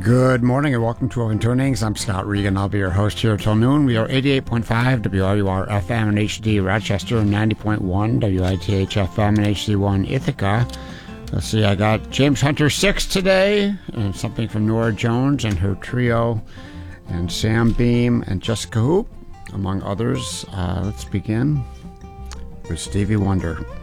Good morning and welcome to Open Tunings. I'm Scott Regan. I'll be your host here till noon. We are 88.5 WRUR FM and HD Rochester, 90.1 WITH FM and HD1 Ithaca. Let's see, I got James Hunter 6 today, and something from Nora Jones and her trio, and Sam Beam and Jessica Hoop, among others. Let's begin with Stevie Wonder.